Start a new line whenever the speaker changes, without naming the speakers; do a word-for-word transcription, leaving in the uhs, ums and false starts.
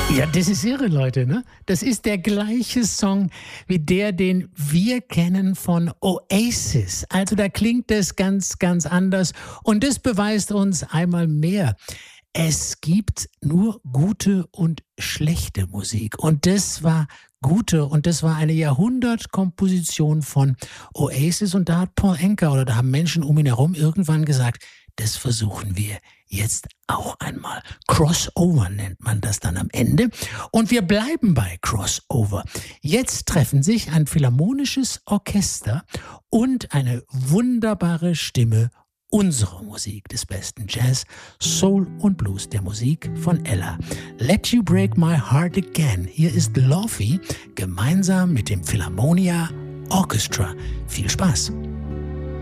Ja, das ist irre, Leute, ne? Das ist der gleiche Song wie der, den wir kennen von Oasis. Also da klingt es ganz, ganz anders. Und das beweist uns einmal mehr, es gibt nur gute und schlechte Musik. Und das war gute und das war eine Jahrhundertkomposition von Oasis. Und da hat Paul Anka oder da haben Menschen um ihn herum irgendwann gesagt, das versuchen wir jetzt auch einmal. Crossover nennt man das dann am Ende. Und wir bleiben bei Crossover. Jetzt treffen sich ein philharmonisches Orchester und eine wunderbare Stimme unserer Musik, des besten Jazz, Soul und Blues, der Musik von Ella. Let You Break My Heart Again. Hier ist Lofi gemeinsam mit dem Philharmonia Orchestra. Viel Spaß!